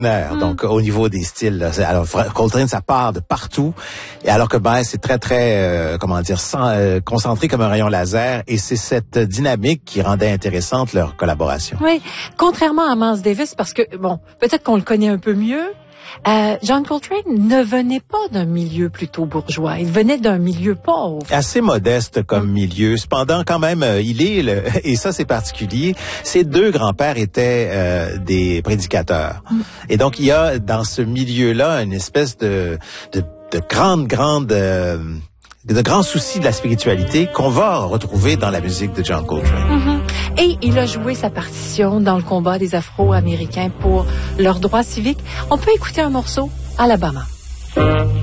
Donc, au niveau des styles, là, alors Coltrane, ça part de partout, et alors que Baez, c'est très, très, concentré comme un rayon laser, et c'est cette dynamique qui rendait intéressante leur collaboration. Oui, contrairement à Miles Davis, parce que, bon, peut-être qu'on le connaît un peu mieux, John Coltrane ne venait pas d'un milieu plutôt bourgeois. Il venait d'un milieu pauvre. Assez modeste comme milieu. Cependant, quand même, et ça c'est particulier, ses deux grands-pères étaient des prédicateurs. Et donc, il y a dans ce milieu-là une espèce de grands soucis de la spiritualité qu'on va retrouver dans la musique de John Coltrane. Et il a joué sa partition dans le combat des Afro-Américains pour leurs droits civiques. On peut écouter un morceau, Alabama.